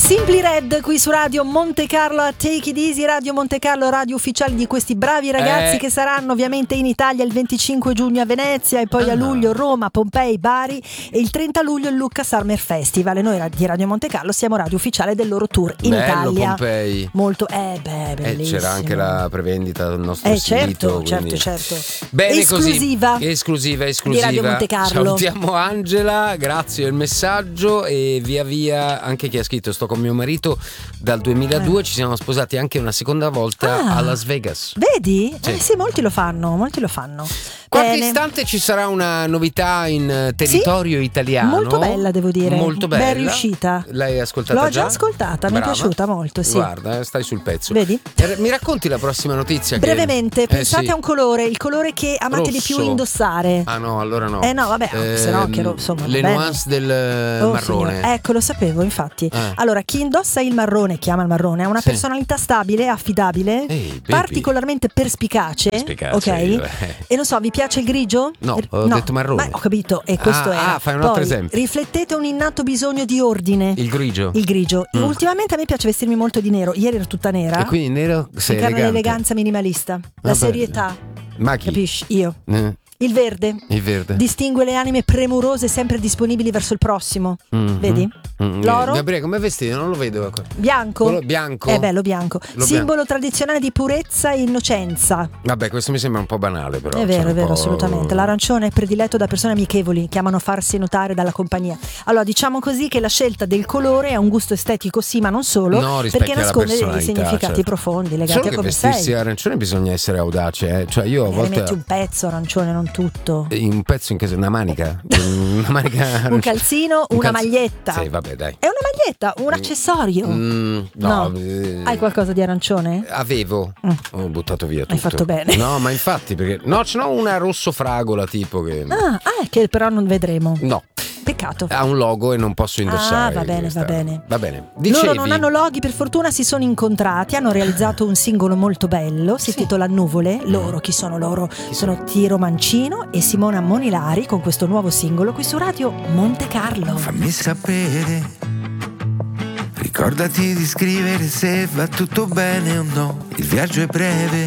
Simply Red qui su Radio Monte Carlo a Take It Easy, Radio Monte Carlo, radio ufficiale di questi bravi ragazzi che saranno ovviamente in Italia il 25 giugno a Venezia e poi a luglio Roma, Pompei, Bari e il 30 luglio il Lucca Summer Festival. E noi di Radio Monte Carlo siamo radio ufficiale del loro tour in Italia. Pompei. Molto, bellissimo. C'era anche la prevendita del nostro sito. Certo. Bene, esclusiva. Così. Esclusiva. Di Radio Monte Carlo. Salutiamo Angela, grazie del messaggio e via anche chi ha scritto sto con mio marito dal 2002, ci siamo sposati anche una seconda volta a Las Vegas. Vedi? Sì. Molti lo fanno. Qualche istante ci sarà una novità in territorio italiano. Molto bella, devo dire. Molto bella. Ben riuscita. L'hai ascoltata? L'ho già ascoltata, mi è piaciuta molto, sì. Guarda, stai sul pezzo. Vedi? Mi racconti la prossima notizia? Brevemente, pensate a un colore, il colore che amate di più indossare. Ah no, allora no. No, vabbè, se no che insomma. Le nuance del marrone. Signor. Ecco, lo sapevo, infatti. Allora, chi indossa il marrone, chiama il marrone, ha una personalità stabile, affidabile, particolarmente perspicace. Ok? E non so, vi piace il grigio? No, ho detto marrone. Ma ho capito, e questo è. Fai un altro esempio. Riflettete un innato bisogno di ordine. Il grigio. Ultimamente a me piace vestirmi molto di nero. Ieri ero tutta nera. E quindi nero sei elegante. L'eleganza minimalista. La serietà. Ma chi? Capisci? Io. Il verde distingue le anime premurose sempre disponibili verso il prossimo. Vedi? L'oro? Gabriele, come vestito? Non lo vedo. Bianco? Quello bianco? È bello bianco. Simbolo tradizionale di purezza e innocenza. Vabbè, questo mi sembra un po' banale, però. È vero, assolutamente. L'arancione è prediletto da persone amichevoli che amano farsi notare dalla compagnia. Allora, diciamo così che la scelta del colore è un gusto estetico, sì, ma non solo, perché nasconde dei significati profondi legati solo a come sei. Vestirsi arancione bisogna essere audace, Cioè io a volte metti un pezzo arancione, non tutto. Un pezzo in casa, una manica. Un calzino, una maglietta. Sì, vabbè, dai. È una maglietta, un accessorio. No. Hai qualcosa di arancione? Avevo. Ho buttato via tutto. Hai fatto bene. No, ma infatti, perché ce n'ho una rosso fragola tipo che che però non vedremo. No. Peccato. Ha un logo e non posso indossare. Va bene. Dicevi. Loro non hanno loghi, per fortuna si sono incontrati, hanno realizzato un singolo molto bello, si intitola Nuvole. Loro, chi sono loro? Sono Tiro Mancino e Simona Monilari con questo nuovo singolo qui su Radio Monte Carlo. Fammi sapere, ricordati di scrivere se va tutto bene o no. Il viaggio è breve,